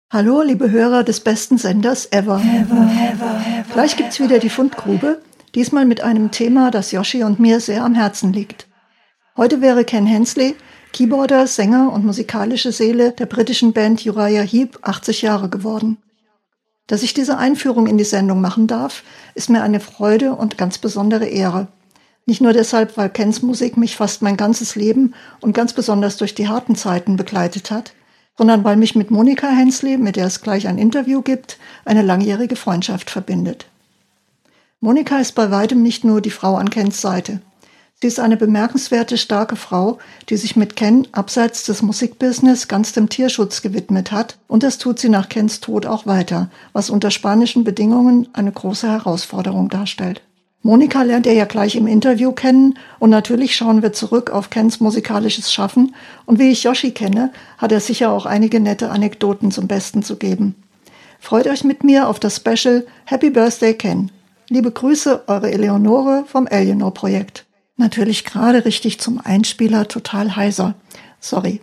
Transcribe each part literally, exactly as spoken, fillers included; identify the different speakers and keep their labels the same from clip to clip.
Speaker 1: Hallo, liebe Hörer des besten Senders ever. ever, ever, ever Gleich gibt's wieder die Fundgrube, diesmal mit einem Thema, das Yoshi und mir sehr am Herzen liegt. Heute wäre Ken Hensley, Keyboarder, Sänger und musikalische Seele der britischen Band Uriah Heep, achtzig Jahre geworden. Dass ich diese Einführung in die Sendung machen darf, ist mir eine Freude und ganz besondere Ehre. Nicht nur deshalb, weil Kens Musik mich fast mein ganzes Leben und ganz besonders durch die harten Zeiten begleitet hat, sondern weil mich mit Monika Hensley, mit der es gleich ein Interview gibt, eine langjährige Freundschaft verbindet. Monika ist bei weitem nicht nur die Frau an Kens Seite. Sie ist eine bemerkenswerte, starke Frau, die sich mit Ken abseits des Musikbusiness ganz dem Tierschutz gewidmet hat, und das tut sie nach Kens Tod auch weiter, was unter spanischen Bedingungen eine große Herausforderung darstellt. Monika lernt ihr ja gleich im Interview kennen und natürlich schauen wir zurück auf Kens musikalisches Schaffen und wie ich Yoshi kenne, hat er sicher auch einige nette Anekdoten zum Besten zu geben. Freut euch mit mir auf das Special Happy Birthday Ken. Liebe Grüße, eure Eleonore vom Eleanor-Projekt. Natürlich gerade richtig zum Einspieler, total heiser. Sorry.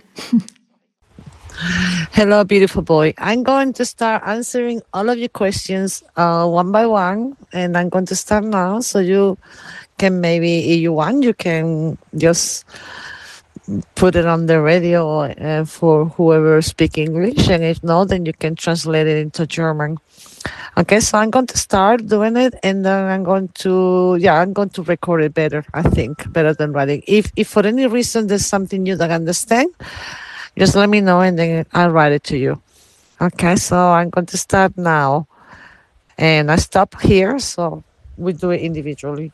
Speaker 2: Hello, beautiful boy. I'm going to start answering all of your questions uh, one by one, and I'm going to start now, so you can maybe, if you want, you can just put it on the radio uh, for whoever speaks English, and if not, then you can translate it into German. Okay, so I'm going to start doing it, and then I'm going to, yeah, I'm going to record it better, I think, better than writing. If, if for any reason there's something you don't understand, just let me know and then I'll write it to you. Okay, so I'm going to start now. And I stop here, so we do it individually.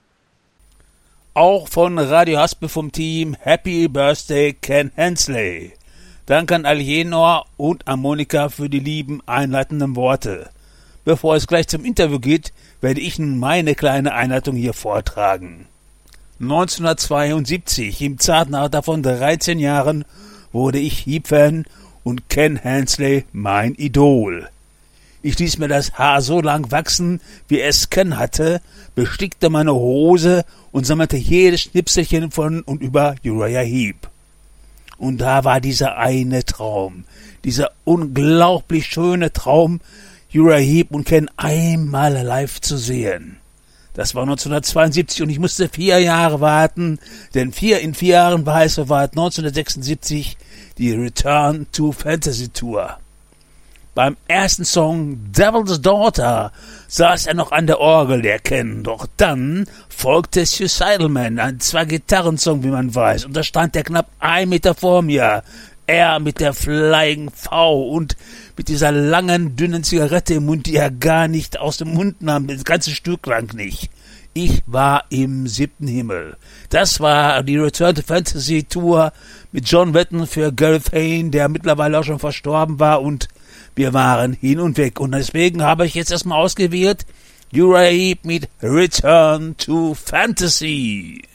Speaker 3: Auch von Radio Haspel vom Team Happy Birthday Ken Hensley. Danke an Alienor und an Monika für die lieben einleitenden Worte. Bevor es gleich zum Interview geht, werde ich nun meine kleine Einleitung hier vortragen. neunzehnhundertzweiundsiebzig, im zarten Alter von dreizehn Jahren, wurde ich Heep-Fan und Ken Hensley mein Idol. Ich ließ mir das Haar so lang wachsen, wie es Ken hatte, bestickte meine Hose und sammelte jedes Schnipselchen von und über Uriah Heep. Und da war dieser eine Traum, dieser unglaublich schöne Traum, Uriah Heep und Ken einmal live zu sehen. Das war neunzehnhundertzweiundsiebzig und ich musste vier Jahre warten, denn vier in vier Jahren war es soweit, neunzehnhundertsechsundsiebzig, die Return to Fantasy Tour. Beim ersten Song Devil's Daughter saß er noch an der Orgel, der Ken, doch dann folgte Suicidal Man, ein Zwei-Gitarren-Song, wie man weiß, und da stand er knapp ein Meter vor mir. Er mit der Flying V und mit dieser langen, dünnen Zigarette im Mund, die er gar nicht aus dem Mund nahm, das ganze Stück lang nicht. Ich war im siebten Himmel. Das war die Return to Fantasy Tour mit John Wetton für Gareth Hayne, der mittlerweile auch schon verstorben war, und wir waren hin und weg. Und deswegen habe ich jetzt erstmal ausgewählt Uriah Heep mit Return to Fantasy.